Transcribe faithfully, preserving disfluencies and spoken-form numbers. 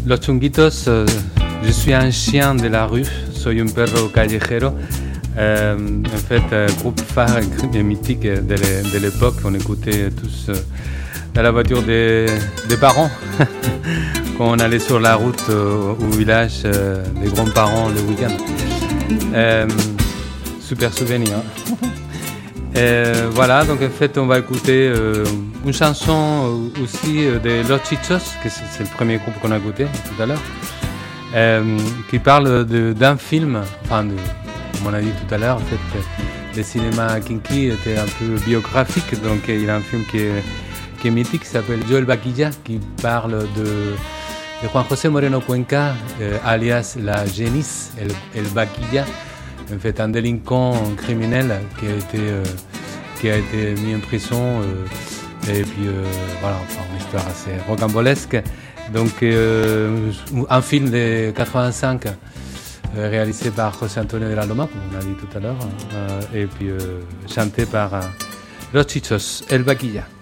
Los Chunguitos, euh, je suis un chien de la rue, soy un perro callejero. Euh, en fait, euh, groupe phare et mythique de, l'é- de l'époque, on écoutait tous euh, dans la voiture des, des parents quand on allait sur la route euh, au village euh, des grands-parents le week-end. Euh, super souvenir. Hein. Euh, voilà, donc en fait, on va écouter euh, une chanson euh, aussi euh, de Los Chichos, que c'est, c'est le premier groupe qu'on a écouté tout à l'heure, euh, qui parle de, d'un film, enfin, de, comme on a dit tout à l'heure, en fait, le cinéma kinky était un peu biographique, donc il y a un film qui est, qui est mythique, qui s'appelle Yo el Vaquilla, qui parle de, de Juan José Moreno Cuenca, euh, alias la Génisse, el, el Vaquilla. En fait, un délinquant criminel qui a été, euh, qui a été mis en prison. Euh, et puis, euh, voilà, enfin, une histoire assez rocambolesque. Donc, euh, un film de quatre-vingt-cinq, euh, réalisé par José Antonio de la Loma, comme on a dit tout à l'heure, euh, et puis euh, chanté par euh, Los Chichos, El Vaquilla.